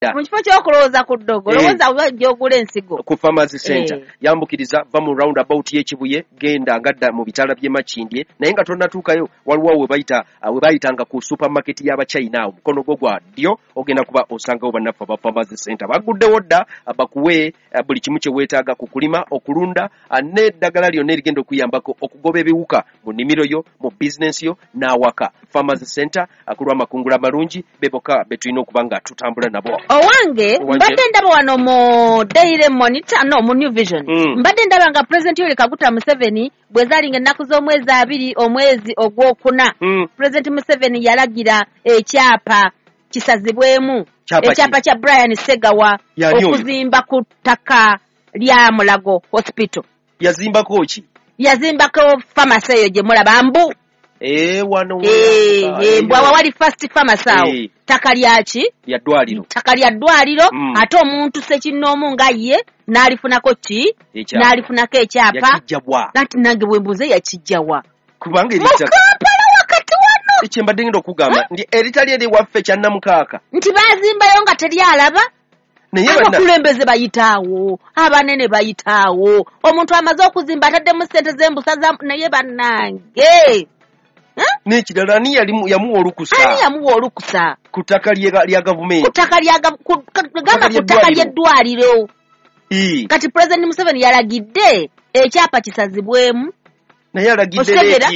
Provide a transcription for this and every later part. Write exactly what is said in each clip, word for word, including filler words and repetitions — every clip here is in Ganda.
mu kifo ky'okulowooza ku ddogo lowooza bajja ogula ensigo ku Farmers Center hey. Yambukiriza va mu roundabout y'Ekibuye genda ngadda mu bitala by'e Makindye naye nga tonnatuukayo waliwo we bayita we bayitanga ku supermarket y'Abachina omukono gwo gwa ddyo ogenda kuba osangawo bannaffe aba Farmers Center baguddewo dda bakuwe buli kimu kye weetaaga ku kulima okulunda n'eddagala lyonna erigenda okuyambako okugoba ebiwuka mu nnimiro yo mu business yo n'awaka. Farmers Center akulwa amakungula amalungi beboka betulina okuba nga tutambula nabo. Owange mbadde ndaba wano mu Daily Monitor no mu New Vision mm. mbadde ndaba nga President Yoweri Kaguta Museveni bwe zaalinga ennaku z'omwezi abiri omwezi ogwokuna mm. President Museveni yalagira ekyapa kisazibwemu ekyapa kya Brian Segawa okuzimba ku ttaka lya Mulago Hospital. Yazimbako ki? Yazimbako pharmacy eyo gye mulaba mbu Eh wano eh eh bwa wali first pharmacy awo ttaka lyaki ya ddwaliro ttaka lya ddwaliro mm. ate omuntu sekinoomu nga ye n'alifunako ki n'alifunako ekyapa nati nange bwe mbuze yakijjawa kubanga Kampala wakati wano ekyembadde ngenda okugamba ndi eritali eri waffe kya Namukaaka nti bazimbayo nga teri alaba abakulembeze bayitaawo abanene bayitaawo omuntu amaze okuzimba ataddemu ssente z'embusa naye bannange n'ekirala ani yamuwa olukusa ani yamuwa olukusa ku ttaka lya gavumenti ku ttaka lya gamba ku ttaka ly'eddwaliro kati President Museveni yalagidde ekyapa kisazibwemu naye alagidde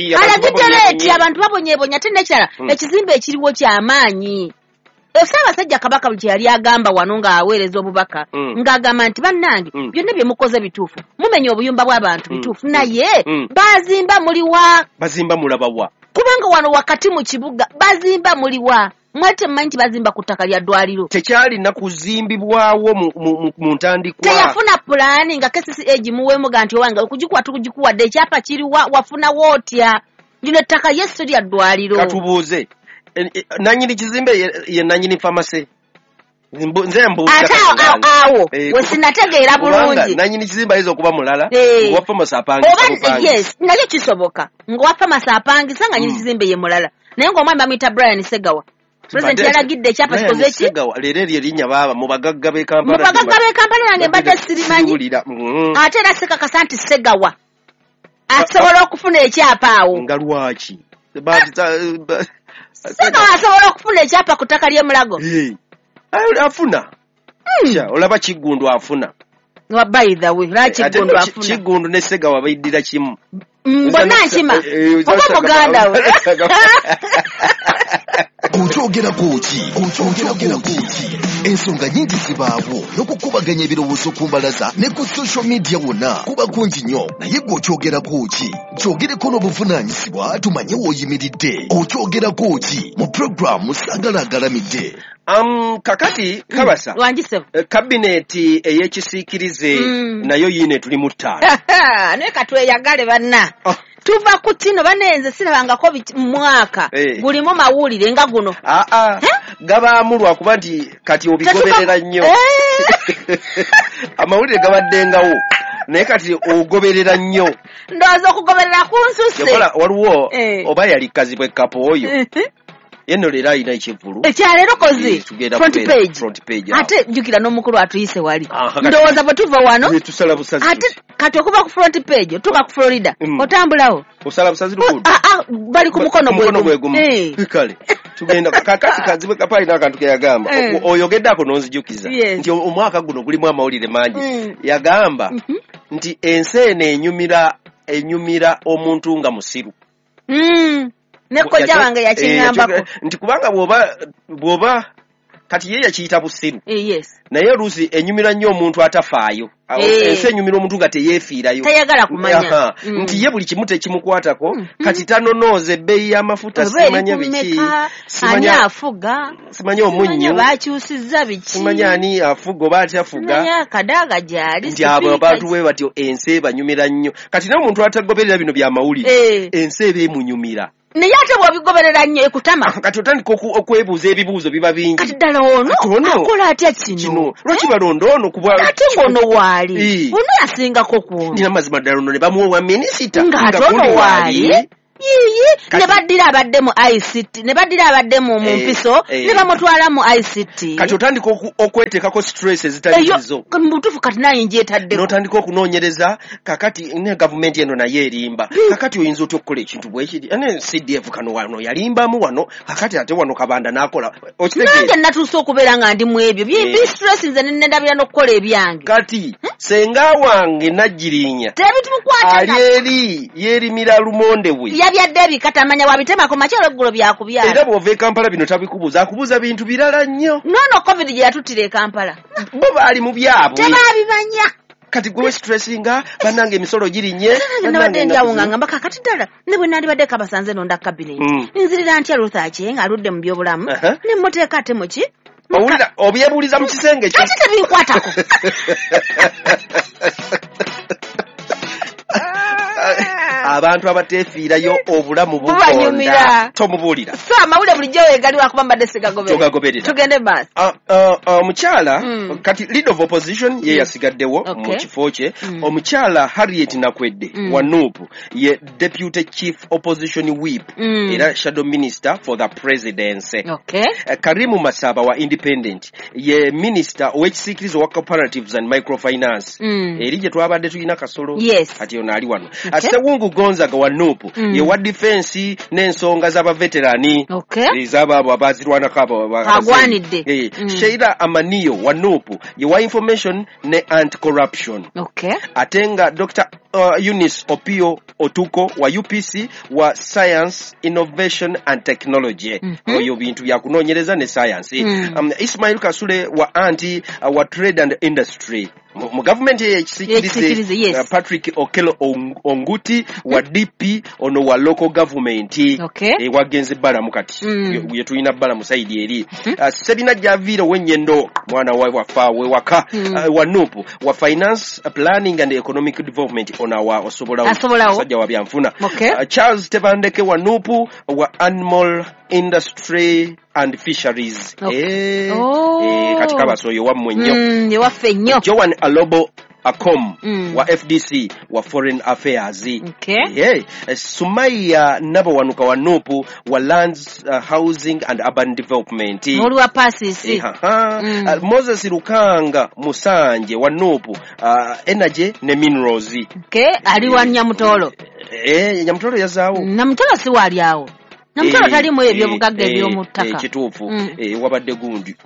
leeti abantu babonyebonya ate n'ekirala ekizimbe ekiriwo ky'amaanyi. Ssaabasajja Kabaka buli kye yali agamba wano ng'aweereza obubaka ng'agamba nti bannange byonna bye mukoze bituufu mumenya obuyumba bw'abantu bituufu naye bazimba muliwa bazimba mulabawa kubanga wano wakati mu kibuga bazimba muliwa mwate mmanyi nti bazimba ku ttaka lya ddwaliro tekyalina kuzimbibwawo mu ntandikwa teyafuna pulaani nga K C C A gimuweemu ga nti owange okugikuwa tukugikuwadde ekyapa kiriwa wafuna wootya lino ettaka yesu lya ddwaliro katubuuze nanyini kizimbe ye nanyini pharmacy nze mbuuza ata awo we sinategeera bulungi nanyini kizimbe hizo kuba mulala wa pharmacy apangi oba yes naye kisoboka ngo wa pharmacy apangi sanga nyini kizimbe ye mulala naye ngo omwami bamuyita Brian Segawa President yalagidde ekyapa kikoze ki Segawa lero eryo erinnya baba mu bagagga b'e Kampala mu bagagga b'e Kampala nange mbadde sirimanyi ate era sekakasa nti Segawa asobola okufuna ekyapa awo nga lwaki Sega asobola okufuna ekyapa ku ttaka ly'e Mulago. Eh. Afuna. Ya, olaba Kigundu afuna. Wa by the way, la Kigundu afuna. Kigundu ne Segawa bayiddira kimu. Mbona nkima. Oba muganda we. Kuchogera kuki, kuchogera kuki. Ensonga nyingi zibaawo n'okukubaganya ebirowoozo ku mbalaza ne ku social media wonna kuba kungi nnyo naye gw'okyogera kuki kyogereko n'obuvunaanyizibwa tumanye w'oyimiridde okyogera kuki mu programu Sagala Agalamidde. Um, kakati kabasa mm. Wanjise uh, kabineti ey'ekisiikirize mm. nayo yine tuli mu ttaano naye katweyagale banna oh. Tuva ku kino banenze sirabangako mwaka hey. Gulimu mawulire nga guno ah ah gabaamu lwakuba nti kati obigoberera nnyo hey. Amawulire gabaddengawo naye kati ogoberera nnyo ndowooza okugoberera ku nsuse yakola waliwo hey. Oba yali kazibwe kapo oyo Yeno lera ina ekivulu. Ekyalero kozi front page. Front page. Ate jukira n'omukulu atuyise wali. Ndowooza bwe tuva wano. Tusala busazi. Ate kati okuva ku front page tuka ku Florida. Mm. Otambulawo. Osala busazi lukulu. Ah ah bali ku mukono gwegumu. Eh. Kale. Tugenda kakati kazibwe kapai n'akantu ke yagamba. Mm. Oyogeddako n'onzijukiza. Yes. Nti omwaka guno gulimu amawulire mangi. Mm. Yagamba mm-hmm. nti enseene enyumira enyumira omuntu nga musiru. Mm. Neko jawange ya chinyambako eh, nti kubanga bwoba bwoba kati yeye yakiyita busiru eh, yes naye luzi enyumira nnyo omuntu atafaayo eh. Ense enyumira omuntu nga teyeefiirayo tayagala kumanya mm. Nti ye buli kimu tekimukwatako mm. Kati tanonooza ebbeeyi y'amafuta simanya biki simanya afuga simanya omunnyo bakyusizza biki simanya ani afuga oba ati afuga simanya kadaga gyali nti abo abantu we batyo ense banyumira nnyo kati n'omuntu atagoberera bino by'amawulire eh. Ense ebeemunyumira ne yate bwobigoberera nnyo ekutama kati otandika okwebuuza ebibuuzo biba bingi kati ddala ono akola atya kino lwaki balonda ono kubwa ate ngono waali ono yasingako kuono nina mazima ddala ono ne bamuwa minisita ng'ate ono waali yiyi ne baddira abadde mu I C T ne baddira abadde mu mpiso ne bamutwala mu I C T kati otandika okweteekako stress ezitalizo mubutuufu kati naye njeetadde n'otandika okunoonyereza kakati ne gavumenti eno naye erimba kakati oyinza otya okukola ekintu bwekiri ane C D F kano wano yalimbamu wano kakati ate wano kabanda n'akola nange natuuse okubeera nga ndi mu ebyo bi stress nze nendabira n'okukola ebyange kati senga wange najjirinya tebitumukwata ali eri yerimira lumonde bwe yabyadde ebikatamanya wabitemako makyalo eggulo byakubyala era bw'ova e Kampala bino tabikubuuza akubuuza bintu birala nnyo nono covid gye yatuttira e Kampala bo baali mu byabwe tebaabimanya kati gwe stressinga bannange emisolo girinnye nabadde njawo nga ngamba kakati ddala ne bwe nandibadde kabasanze nonda kabineeti nzirira ntya Ruth Aceng aludde mu byobulamu ne mmuteeka ate mu ki owulira obyebuuliza mu kisenge kyo kati tebinkwatako abantu abateefiirayo obulamu bukonda tomubuulira so amawulire bulijjo weegali wakuba mbadde sigagoberera tugende basi omukyala kati leader of opposition ye yasigaddewo mu kifo kye omukyala Harriet Nakwedde wa Nuupu ye deputy chief opposition whip era shadow minister for the presidency Karimu Masaba wa independent ye minister ow'ekisiikirize wa cooperatives and microfinance eri gye twabadde tulina kasolo kati ono ali wano Sewungu Gonzaga wa Nuupu ye wa defense n'ensonga z'abaveterani ez'abo abazirwanako abo agwanidde Sheila Amaniyo wa Nuupu ye wa information ne anti-corruption ate nga Doctor Uh, Eunice Opio Otuko wa U P C wa Science, Innovation and Technology mm-hmm. oyo bintu bya kunoonyereza ne science mm. um, Ismail Kasule wa Anti uh, wa Trade and Industry mu government ye kisikirize yes. uh, Patrick Okelo Onguti mm-hmm. wa D P ono wa local government okay. e wagenze bala mukati mm. ye tulina bala musaidi eri mm-hmm. uh, Sebina Javira wenyendo mwana wa wafa we waka mm. uh, wa Nuupu wa Finance, uh, Planning and Economic Development ona wa osobolawo sajja wa byanfuna okay. uh, Charles Tebandeke wa Nuupu wa Animal Industry and Fisheries okay. eh, oh. eh katika basoyo wa mwenyo mm, ye waffe nnyo Joan Alobo Akom mm. wa F D C wa Foreign Affairs okay. yeah. Sumaiya Nabawanuka wa Nuupu wa Lands, uh, Housing and Urban Development Mulu wa Pasisi eh, mm. uh, Moses Lukanga Musanje wa Nuupu uh, Energy ne Minerals okay. ali wa Nyamutolo eh, eh Nyamutolo yazaawo Nyamutolo si wali awo Nyamutolo talimu ebyo bugagga eby'omuttaka eh, kituufu mm. eh, wabadde gundi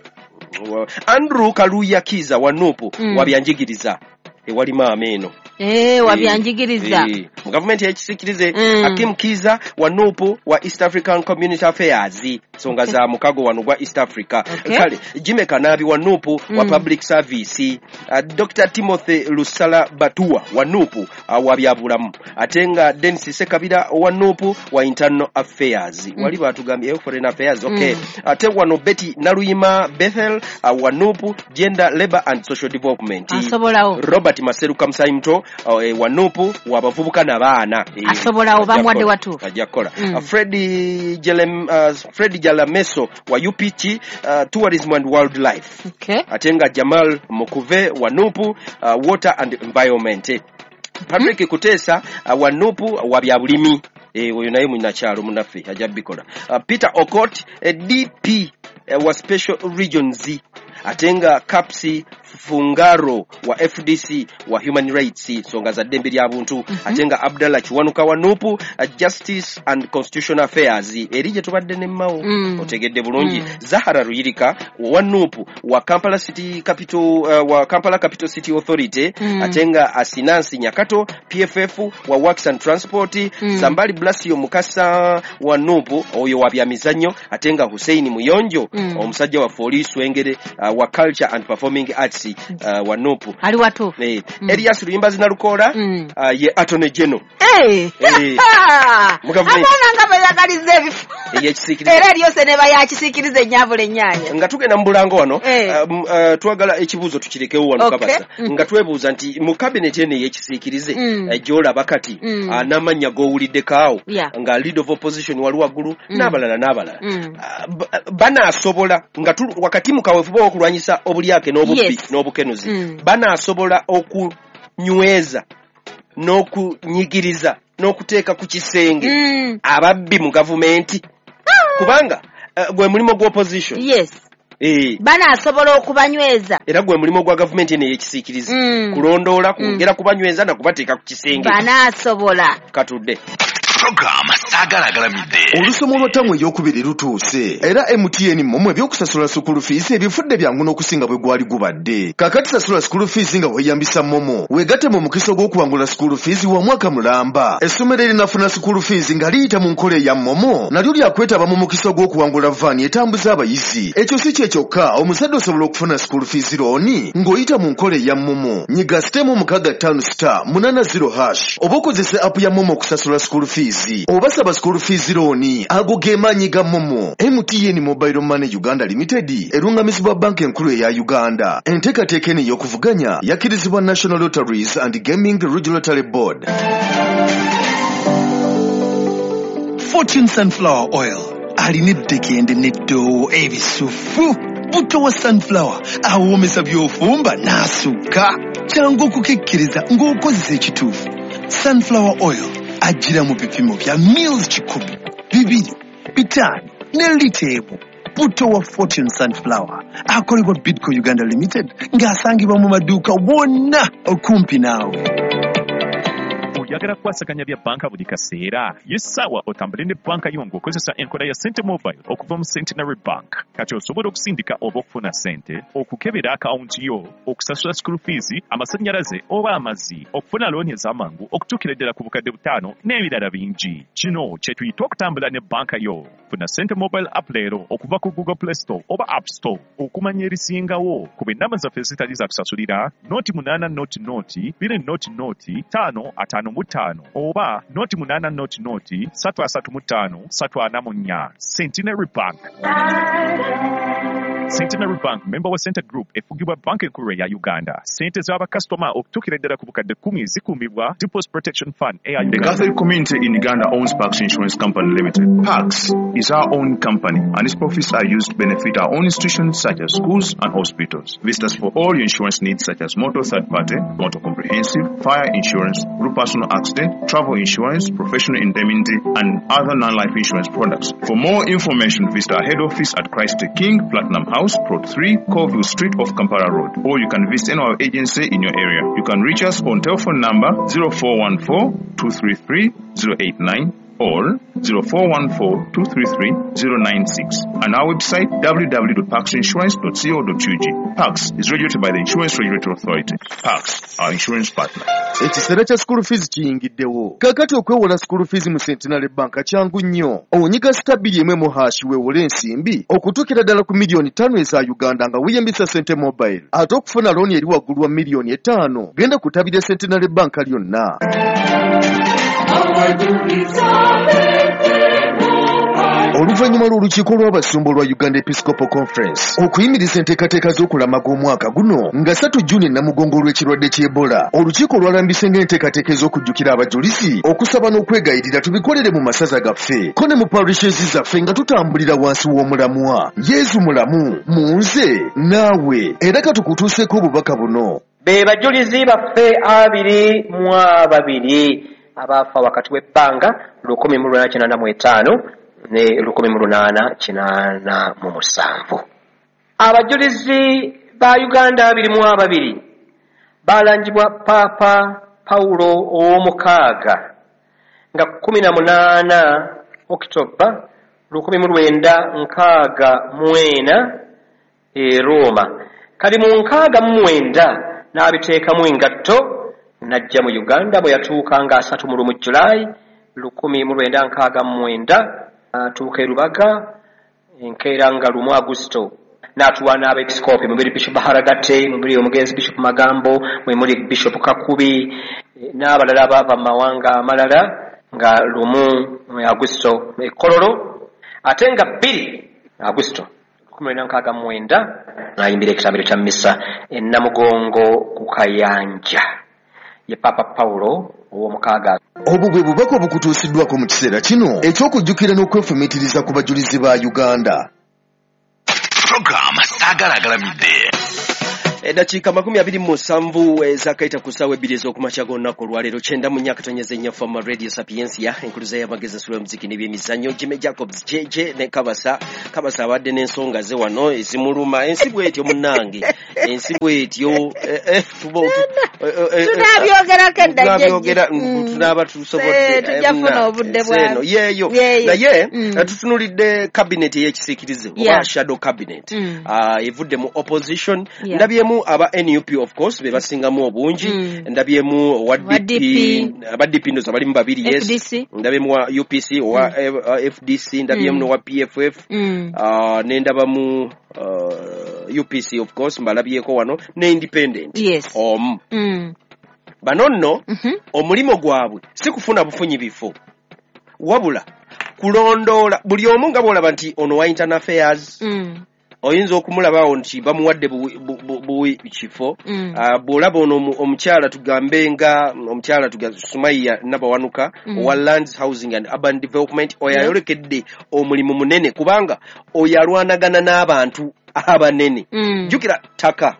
Andrew Kaluya Kiza wa Nuupu mm. wabyanjigiriza ewali maameno eh wabyanjigiriza eh mu government ya kisikirize mm. Hakim Kiza wa Nuupu wa East African Community Affairs songa okay. za mukago wano gwa East Africa okay. kale Jime Kanabi wa Nuupu mm. wa Public Service uh, Doctor Timothy Lusala Batua wa Nuupu uh, wa byabulamu atenga Dennis Sekabira wa Nuupu wa Internal Affairs mm. wali batugambye Foreign Affairs okay mm. ate wano Betty Naluyima Bethel uh, wa Nuupu Gender Labor and Social Development asobolawo Robert Maseru Kamsaimto uh, e, wa Nuupu wa bavubuka n'abaana e, asobolawo bamwadde watu ajakola mm. uh, Freddy Jelem uh, Freddy Jalameso wa U P T uh, Tourism and Wildlife okay. atenga Jamal Mukuve wa Nuupu uh, Water and Environment Patrick mm. Kutesa uh, wa Nuupu wa byabulimi eh oyo naye munnakyalo munaffe ajabikola uh, Peter Okot uh, D P uh, wa Special Regions atenga Kapsi Fungaro wa F D C wa Human Rights songa za dembe lya buntu mm -hmm. atenga Abdallah Chiwanuka wa Nuupu uh, Justice and Constitutional Affairs erije tubadde ne mawo mm. otegedde bulungi mm. Zahara Ruyirika wa Nuupu wa Kampala City Capital uh, wa Kampala Capital City Authority mm. atenga Asinansi Nyakato P F F wa Works and Transport mm. Zambali Blasio Mukasa wa Nuupu oyo wa byamizanyo atenga Hussein Muyonjo mm. omusajja wa Police Wengere uh, wa Culture and Performing Arts uh, wa Nuupu ali watu eh mm. Elias Luyimba zinalukola mm. uh, ye Attorney General eh hey. Abana ngaba yakalize ebifu eyekisikirize era lyose ne bayakisikirize nyavule nyanya nga tugenda mu bulango wano hey. um, uh, twagala ekibuzo tukirekewo wano okay. kabasa mm. nga twebuuza nti mu cabinet ene yekisikirize mm. uh, jola bakati mm. uh, namanya gowulidde kaawo yeah. nga leader of opposition wali waggulu mm. n'abalala n'abalala mm. uh, bana asobola nga wakati mu kaweefube okulwanyisa obulyake n'obubbi yes. n'obukenuzi mm. bana asobola okunyweza n'okunyigiriza n'okuteeka ku kisenge mm. ababbi mu gavumenti kubanga uh, gwe mulimo gwa opposition yes eh banaasobola okubanyweza era gwe mulimo gwa gavumenti ne yekisiikiriza mm. kulondoola kwongera mm. kubanyweza na kubateeka ku kisenge banaasobola katudde Programa sagalagalamidde olusomo lw'ottamu ey'okubiri lutuuse era M T N mmwe ebyokusasula school fees ebifudde byangu n'okusinga bwe gwali gubadde kakati sasula school fees nga weeyambisa momo weegatte mu mukisa gw'okuwangula school fees wa mwaka mulamba essomero erinafuna school fees nga liyita mu nkola eya momo nalyo lyakwetaba mu mukisa gw'okuwangula vaani etambuza abayizi ekyo si kye kyokka omuzadde osobola okufuna school fees looni ng'oyita mu nkola eya momo nyiga sitemu mukaaga ttaano star munaana zero hash oba okozese app ya momo okusasula school fees oba saba school fees looni ago ge maanyi ga momo M T N Mobile Money Uganda Limited erungamizibwa banka enkulu eya Uganda enteekateeka eno ey'okuvuganya yakkirizibwa National Lotteries and Gaming Regulatory Board. Fortune Sunflower Oil alina eddekende n'eddoowo ebisufu buto wa sunflower awoomesa by'ofumba n'asukka kyangu okukekkiriza ng'okozesa ekituufu. Sunflower Oil ajira mu bipimo bya mils kikumi bibiri bitaano ne liteebo buto wa Fortune Sunflower akolebwa Bidco Uganda Limited ng'asangibwa mu maduuka wonna okumpi naawe. Oyagala kukwasaganya bya banka buli kaseera yessaawa otambule ne banka yo ng'okozesa enkola ya Sente Mobile okuva mu Centenary Bank. Kati osobola okusindika oba okufuna ssente, okukebera akawunti yo, okusasula school fees, amasannyalaze oba amazzi, okufuna looni ez'amangu okutuukira ddala ku bukadde butaano n'ebirala bingi. Kino kye tuyita okutambula ne banka yo. Funa Sente Mobile app leero okuva ku Google Play Store oba App Store okumanya erisingawo ku b'ennamba zaffe zitali za kusasulira noti munaana noti noti bbiri noti noti ttaano ataano mu ttaano oba noti munaana noti noti ssatu asatu mu ttaano ssatu ana mu nnya. Centenary Bank. Centenary Bank member wa Center Group efugibwa banka enkulu ya Uganda. Sente z'abakasitoma okutuukira ddala ku bukadde kkumi zikuumibwa Deposit Protection Fund eya Uganda. The Catholic community in Uganda owns Pax Insurance Company Limited. Pax is our own company and its profits are used to benefit our own institutions such as schools and hospitals. Visit us for all your insurance needs such as motor third party, motor comprehensive, fire insurance, group personal accident, travel insurance, professional indemnity and other non-life insurance products. For more information, visit our head office at Christ the King, Platinum House, Plot three, Colville Street off Kampala Road, or you can visit any of our agency in your area. You can reach us on telephone number zero four one four, two three three, zero eight nine or zero four one four, two three three, zero nine six and our website w w w dot pax insurance dot co dot u g. Pax is regulated by the Insurance Regulatory Authority. Pax, our insurance partner. Ekiseera kya school fees kiyingiddewo. Kakati okwewola school fees mu Centenary Bank kyangu nnyo. Onyiga stabili emwe mu hash weewole ensimbi okutuukira ddala ku miliyoni ttaano eza Uganda nga weeyambisa Sente Mobile. Ate okufuna looni eri waggulu wa miliyoni etaano genda kutabira Centenary Bank lyonna. Oluvannyuma lw'olukiiko lw'abasumba lwa Uganda Episcopal Conference okuyimiriza enteekateeka z'okulamaga omwaka guno nga ssatu Juni Namugongo olw'ekirwadde ky'Ebola, olukiiko lwalambise ng'enteekateeka ez'okujjukira abajulizi okusaba n'okwegayirira tubikolere mu masaza gaffe ko ne mu parishes zaffe nga tutambulira wansi w'omulamwa. Yesu mulamu mu nze naawe era katukutuuseeko obubaka buno. Be bajulizi baffe abiri mu ababiri abaafa wakati w'ebbanga lukumi mu lunaana kinaana mu etaano ne lukumi mu lunaana kinaana mu musanvu. Abajulizi ba Uganda abiri mu ababiri baalangibwa Paapa Paulo ow'omukaaga nga kumi na munaana Okitoba lukumi mu lwenda nkaaga mu ena e Roma. Kali mu nkaaga mu mwenda n'abiteekamu engatto najja mu Uganda bwe yatuuka nga asatu mu lumu Julayi lukumi mu lwenda nkaaga mu mwenda atuuka e Rubaga enkeera nga lumu Agusto n'atuwa n'abepiskopi mubiri Bishop Haragate, mubiri omugenzi Bishop Magambo, mwe muli Bishop Kakubi n'abalala bava mu mawanga amalala nga lumu Agusto e Kololo ate nga bbiri Agusto lukumi lwenda nkaaga mu mwenda n'ayimbira ekitambiro kya mmisa e Namugongo ku Kayanja ye Papa Paulo ow'omukaaga. Obwo bwe bubaka obukutuusiddwako mu kiseera kino eky'okujjukira n'okwefumiitiriza ku bajulizi ba Uganda. Programa sagalagalamidde. eddakiika makumi abiri mu musanvu ezakaita ku ssaawa ebbiri ez'okumakya g'olunaku olwaleero kyenda mu nnyaka tonyeza ennya fama radio sapiensia enkuluza y'amagezi ensula y'omuziki n'ebyemizannyo Jimmy Jacobs J J ne Kabasa Kabasa abadde n'ensonga ze wano ezimuluma ensi bw'etyo munnange ensi bw'etyo tunabyogerako eddabyogera tunaaba tusobodde tujja kufuna obudde bwano yeeyo naye tutunulidde kabineti ey'ekisiikirize oba shadow cabinet evudde mu opposition ndabyemu aba N U P of course be basingamu obungi ndabyemu wa D P aba D P ndoza balimu babiri yes ndabyemu wa U P C wa F D C ndabyemu wa P F F nendabamu U P C of course mbalabyeko wano ne independent om bano nno omulimo gwabwe si kufuna bufunyi bifo wabula kulondoola buli omu nga bw'olaba nti ono wa internal affairs oyinza okumulabawo nti bamuwadde buwi kifo bw'olaba ono omukyala tugambe nga omukyala Sumaiya Nabawanuka owa Lands Housing and Urban Development oyo ayolekedde omulimu munene kubanga oyo alwanagana n'abantu abanene jjukira ttaka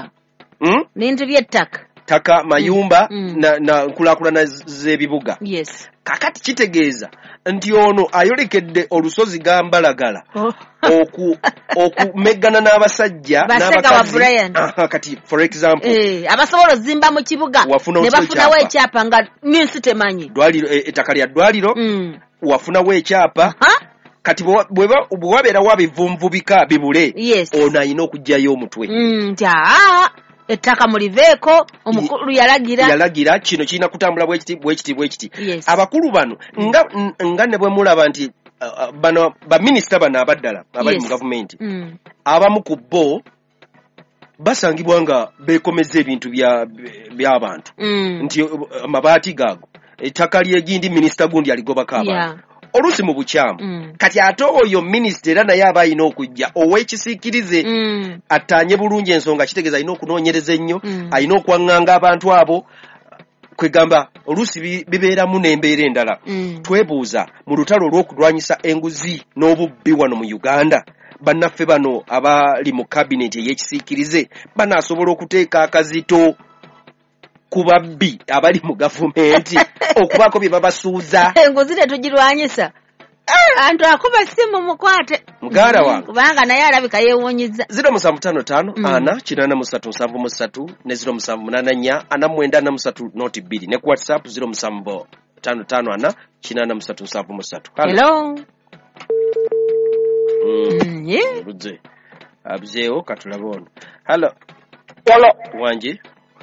bintu by'ettaka ttaka mayumba na nkulaakulana z'ebibuga kakati kitegeeza nti ono ayolekedde olusozi gambalagala oku okumeggana n'abasajja n'abakazi kati for example abasobola ozimba mu kibuga ne bafunawo ekyapa nga minsi temanyi dwaliro ettaka lya dwaliro wafunawo ekyapa kati bwewabeerawo abivunvubika bibule ono ayina okugjayo omutwe nti ettaka muliveeko omukulu yalagira yalagira kino kirina kutambula bwekiti bwekiti bwekiti abakulu bano nga nga ne bwe mulaba nti bano baminisita bano abaddala abali mu gavumenti abamu ku bo basangibwa nga beekomeza ebintu by'abantu nti amabaati gaago ettaka lyegindi minisita gundi aligobako abantu oluusi mu bukyamu kati ate oyo minisita era naye aba alina okujja ow'ekisiikirize attaanye bulungi ensonga kitegeeza alina okunoonyereza ennyo alina okwaŋŋanga abantu abo kwegamba oluusi bibeeramu n'embeera endala twebuuza mu lutalo olw'okulwanyisa enguzi n'obubbi wano mu Uganda bannaffe bano abali mu kabineti ey'ekisiikirize banaasobola okuteeka akazito ku babbi abali mu gavumenti okubaako bye babasuuza enguzi tetugirwanyisa antu akuba simu mukwate muganda wange kubanga naye alabika yeewuunyiza ziro musanvu ttaano ttaano ana kinaana mu ssatu nsanvu mu ssatu ne ziro musanvu munaana nnya ana mwenda ana mu ssatu noti bbiri ne ku whatsapp ziro musanvu ttaano ttaano ana kinaana mu ssatu nsanvu mu ssatu hello budze abuzeewo katulabe ono hallo wangi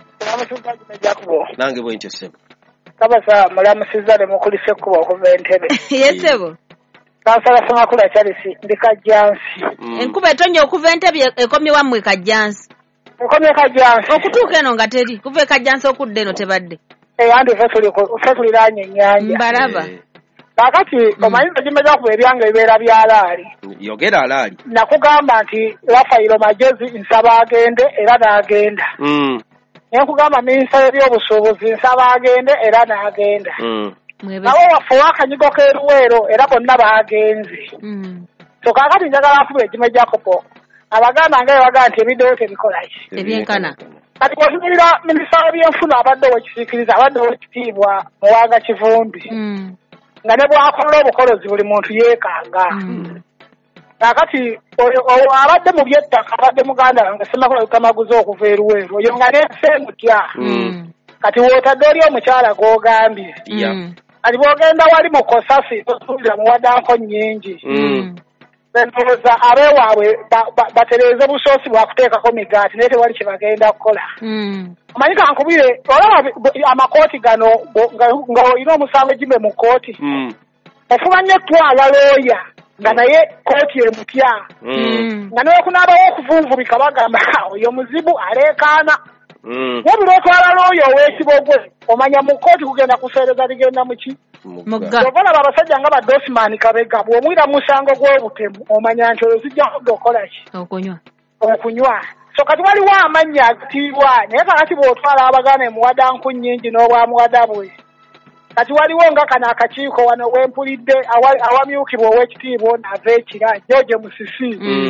nange bwe ntyo ssebo Kabasa mulamusiza ne mukulise kuba okuva Entebbe yesebo kansala Ssemakula Charles ndi Kajjansi enkuba etonnya okuva Entebbe ekomye wammwe Kajjansi ekomye Kajjansi okutuuka eno nga teri kuva Kajjansi okudde eno tebadde eh andi fe tuliraanye ennyanja mbalaba kakati omanyi ekimeja kuba ebyanga ebibeera byalaali yogera alaali nakugamba nti Rafairo Magezi nsaba agende era n'agenda Nkugamba minisita y'ebyobusuubuzi nsaba agende era n'agenda. Nabo waffe w'akanyigo k'eruweero era bonna baagenze. So kaakati njagala afube Jimmy Jacob abaganda nga baga nti ebiddeyo tebikola ki. Ebyenkana. Kati bw'otunuulira minisita w'ebyenfuna abadde ow'ekisiikirize abadde ow'ekitiibwa Muwanga Kivumbi. Nga ne bw'akola obukolozi buli muntu yeekanga. Kakati abadde mu byettaka abadde muganda wange Ssemakula Lukamaguzi okuva eruweero oyo nga neese mutya kati wootadde oli omukyala gw'ogambye kati bw'ogenda wali mu Kosasi tosuubira muwadanko nnyingi ndowooza abeewaabwe batereeze busoosi bwakuteekako migaati naye tewali kye bagenda kukola omanyi kankubire olaba amakooti gano nga olina omusango Jimmy mu kooti ofuba nnyo twala looya nga naye kooti emutya nga newekunaabawo okuvunvubika bagamba oyo muzibu aleekaana wabula otwala looyo ow'ekibogwe omanya mu kooti kugenda kuseereza ligenda muki obalaba abasajja nga badosman Kabega bw'omwira musango gw'obutemu omanya nti oyo zijja kudda okola ki okunywa so kati waliwo amannya agatiibwa naye kakati bw'otwala abagana emuwadanku nnyingi n'obwamuwada bwe kati waliwo nga kano akakiiko wano wempulidde awamyukibwa ow'ekitiibwa ono ava ekira George Musisi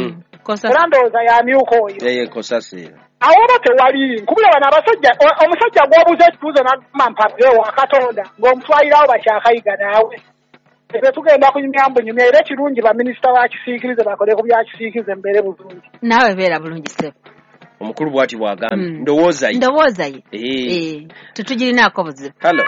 era ndowooza yamyuka oyo eye kosasi awoba tewali nkubira bano abasajja omusajja gw'obuuza ekibuuzo n'agamba mpapeewo akatonda ng'omutwalirawo bakyakayiga naawe ebyo tugenda kunyumyambunyumya era ekirungi baminisita bakisiikirize bakole ku byakisiikirize mbeere bulungi naawe beera bulungi ssebo omukulu bw'ati bw'agambye ndowooza ye ndowooza ye tetugirinaako buzibu hallo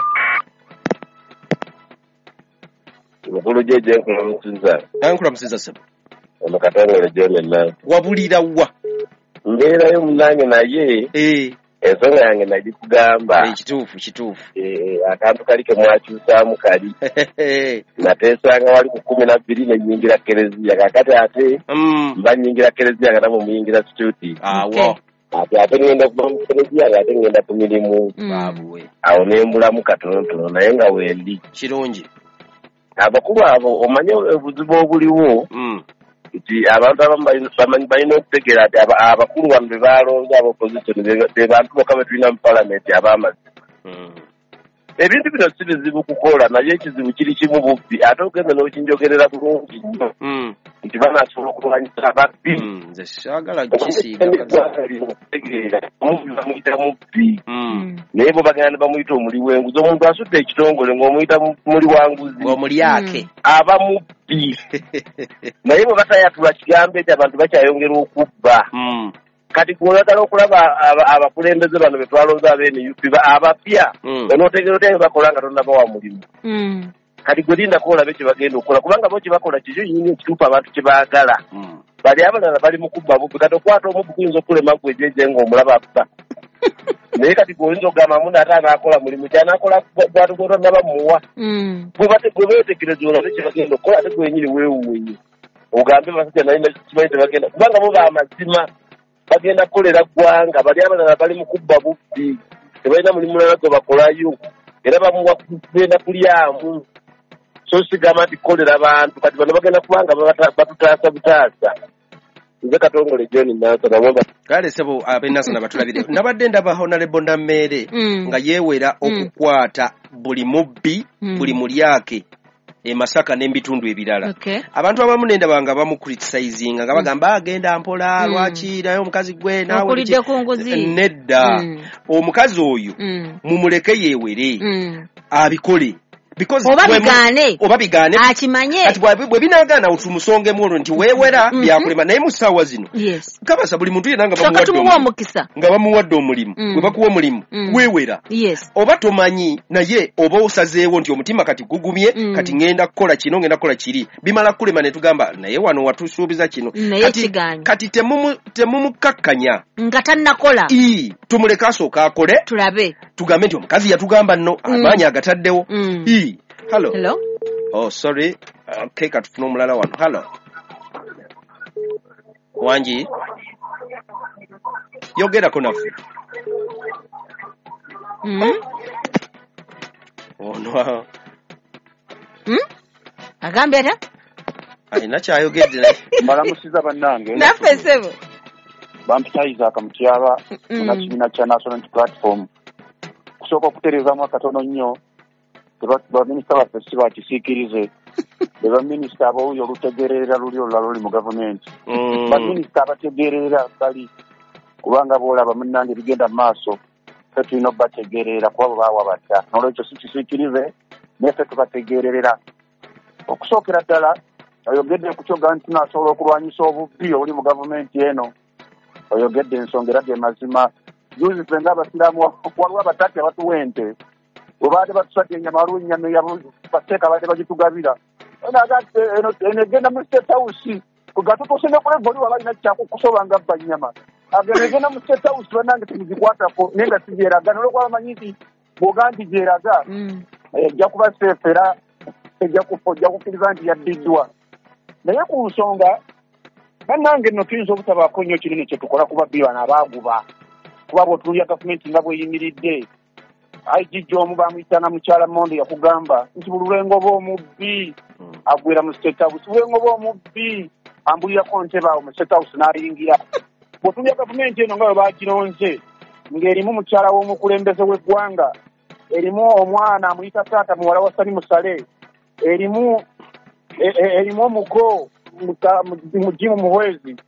mukulu jeje nkula musinza nkula musinza ssebo ono katongole jone wabulira wa mbeerayo munange naye ensonga yange nagikugamba kituufu kituufu akantu kali ke mwakyusaamu kali nateesanga wali ku kumi na bbiri nenyingira kereziya kakati ate mba nyingira kereziya kata mumuyingira studio awo ate ate ngenda kuba mu kereziya ate ngenda ku mirimu awo nembulamu katonotono naye nga wendi kirungi abakulu abo omanye obuzibu obuliwo nti abantu abamu balina okutegeera nti abakulu bano be balonze aba opposition be bantu bokka be tulina mu palamenti ab'amazima ebintu bino si bizibu kukola naye ekizibu kiri kimu bubbi ate ogenda n'okinjogerera bulungi nnyo nti banasobola okulwanyisa ababbi nze saagala kisiiga omubbi bamuyita mubbi naye bo bagenda ne bamuyita omuli w'enguzi omuntu asudde ekitongole ng'omuyita muli wanguzi omulyake aba mubbi naye bwe batayatula kigambo ekyo abantu bakyayongera okubba kati kweyagala okulaba abakulembeze bano be twalonze ab'N U P abapya onootegeera otya bakola nga tonnabawa mulimu kati gwe lindako olabe kye bagenda okukola kubanga bo kye bakola kikyo nyini ekituufu abantu kye baagala bali abalala bali mu kubba bubbi kati okwata omubbi kuyinza okulema gwe jeje ng'omulaba abba naye kati gwe oyinza okugamba munda ate anaakola mulimu kyanaakola bwatu gwe tonnaba muwa gwe beetekereza olabe kye bagenda okukola ate gwenyini weewuunyi ogambe basajja naye kimanyi tebagenda kubanga bo baamazima bagenda kukolera ggwanga bali abalala bali mu kubba bubbi tebalina mulimu mulala gwe bakolayo era bamuwa kugenda kulyamu so sigamba nti kukolera bantu kati bano bagenda kubanga batutaasa butaasa nze katongole John Nansana kale sebo abenasana batulabire nabadde ndaba honorable Nammere nga yeewera okukwata buli mubbi buli mulyake e Masaka n'ebitundu ebirala abantu abamu nenda banga bamucriticizinga nga bagamba agenda mpola lwaki naye omukazi gwe nawe nedda omukazi oyo mumuleke yeewere abikole because oba bigane oba bigane akimanye ati bwe binagana utumusonge muno nti weewera byakulema naye musawa zino kabasa buli muntu yenanga bamuwadde omukisa nga bamuwadde omulimu bwe bakuwa omulimu weewera oba tomanyi naye oba osazeewo nti omutima kati gugumye kati ngenda kukola kino ngenda kukola kiri bimala kulema ne tugamba naye wano watusuubiza kino kati temumukkakkanya nga tannakola tumuleka asooka akole tulabe tugambe nti omukazi yatugamba nno amaanyi agataddewo hello hello oh sorry okay katufuna omulala wano hello wanji yogerako naffe ono agambye ata alina kyayogedde mbalamusiza bannange naffe sebo bampitayiza akamutyaba na kibiina kya National Unity Platform kusooka okutereezaamu akatono nnyo baminisita baffe si bakisiikirize be baminisita abawuyo olutegeerera luli olulala luli mu gavumenti baminisita abategeerera bali kubanga boolaba munnange bigenda mu maaso ffe tulina obbategeerera kuba bwe baawa badda n'olwekyo si kisiikirize naye ffe tubategeererera okusookera ddala oyogedde ku kyoga nti tunaasobola okulwanyisa obubbi obuli mu gavumenti eno oyogedde ensonga era ge mazima juzi ffe ng'abasiraamu waliwo abatati abatuwa ente bwe baade batusadde ennyama waliwo ennyama eyabateeka baade bagitugabira eno egenda mu state house gatutuse nekuleva oli waba alina kyakukusoba nga bba nnyama ageno egenda mu state house bannange temuzikwatako naye nga sigyeraga nolwokuba bamanyi nti bw'oga nti gyeraga ejja kuba seefu era ejja kukkiriza nti yaddiddwa naye ku nsonga bannange nno tuyinza obutabaako nnyo kinene kye tukola kuba bbibana abaaguba kuba bw'otuulya gavumenti nga bw'eyimiridde I G omu bamuyitana mukyala Mondo yakugamba nti buli lwengo bw'omubbi agwera mu state house lwengo bw'omubbi ambulirako ntebe awo mu state house n'ayingira bw'otuulya gavumenti eno nga bwe baagironze ng'erimu mukyala w'omukulembeze w'eggwanga erimu omwana amuyita taata muwala wa Sani Musale erimu erimu omugo mugimu muhwezi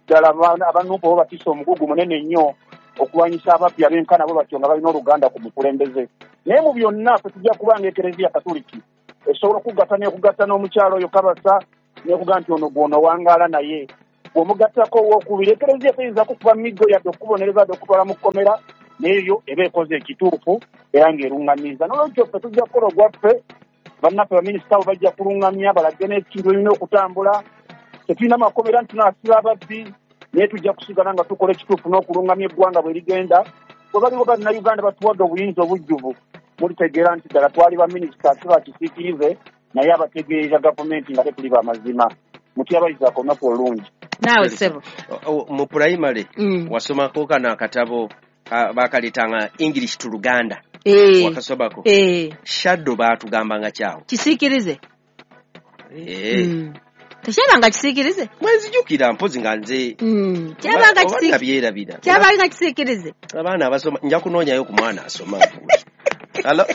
ddala abanuupu bo batisa omugugu munene nnyo okulwanyisa ababbi abenkana bo batyo nga balina oluganda ku mukulembeze. Naye mu byonna ffe tujja kubanga ekereziya katoliki esobola okugatta n'ekugatta n'omukyalo oyo Kabasa n'ekuga nti ono gwono wangaala naye bw'omugattako owookubiri ekereziya teyinza kukuba miggo yadde okubonereza yadde okutwala mu kkomera n'eyo eba ekoze ekituufu era ng'eruŋŋamiza. N'olwekyo ffe tujja kukola ogwaffe bannaffe baminisita bo bajja kulungamya balage n'ekintu ebirina okutambula. Tetulina makomera nti tunaasiba ababbi naye tujja kusigala nga tukola ekituufu n'okulungamya eggwanga bwe ligenda. Bwe baliwo bannayuganda batuwadde obuyinza obujjuvu mulitegeera nti ddala twali baminisita si bakisiikirize naye abategeeza gavumenti nga tetuli bamazima. Mutyabayizaako olunaku olulungi. Naawe ssebo mu primary wasomako kano akatabo bakaleetanga English to Luganda. Eh. Wakasobako. Eh. Shadow baatugambanga kyawo. Kisiikirize. Eh. Mm. Tekyabanga kisiikirize. Mwenzijukira mpozi nga nze. Mm. Kyabanga kisiikirize. Kyabanga kisiikirize. Abaana abasoma nja kunoonyayo ku mwana asoma. Hello.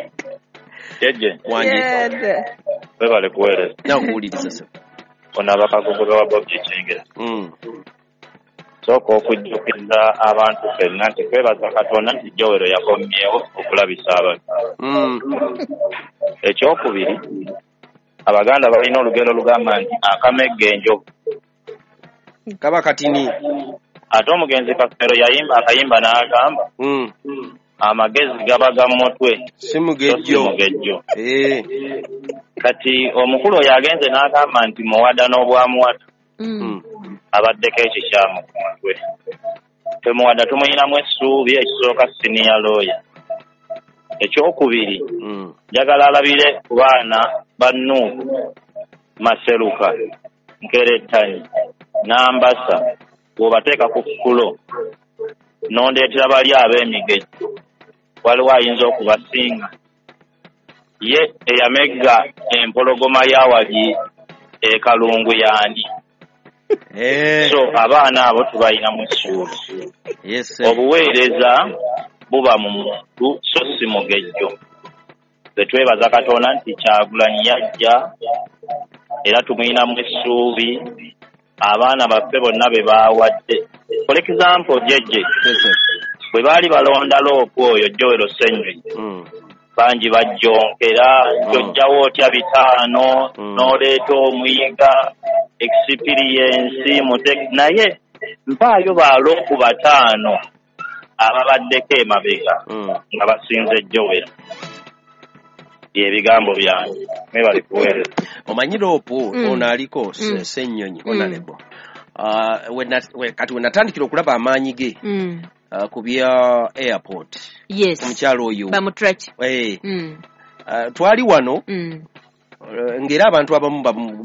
Jeje. Wanje. Webale kuweereza. Nakuwuliriza sasa. Ono abakagogoga wa Bob Kyengera. Mm. Sooka okujjukiriza abantu ffenna nti twebaza Katonda nti Jowero yakomyewo okulabisa abantu. Mm. Ekyokubiri Abaganda balina olugero lugamba nti akamegga enjovu kaba katini. Ate omugenzi Kafeero yayimba akayimba n'agamba mm. amagezi gaba ga mutwe si mugejjo. Eh. Kati omukulu oyo agenze n'agamba nti muwada n'obwamuwada Mm. abaddeko ekikyamu ku mutwe. Temuwada tumuyinamu essuubi ekisooka siniya looya. Ekyokubiri njagala alabire ku baana ba Nuupu, Maseruka, Nkerettanyi, Nambasa bw'obateeka ku kkulo n'ondeetera bali ab'emigejjo waliwo ayinza okubasinga. Ye eyamegga empologoma y'awali e Kalungu yaani. Eh. So abaana abo tubalinamu essuubi. Yes. Obuweereza buba mu muntu so si mugejjo. Twebaza Katonda nti Kyagulanyi yajja era tumuyinamu essuubi. Abaana baffe bonna be baawadde. For example Jeje. Bwe baali balonda loopu oyo Jowero Ssenyoyi. Mm. Bangi bajjonkera jojjawo otya bitaano n'oleeta omuyiga experience mute naye mpaayo baloopu bataano ababaddeko emabega nga basinze Jowero. Ebigambo byange mwebali kuweereza. Omanyi loopu ono aliko Ssennyonyi Honorable. Kati we natandikira okulaba amaanyi ge ku bya airport. Yes. Omukyalo oyo bamutrach. Eh. Twali wano ng'era abantu abamu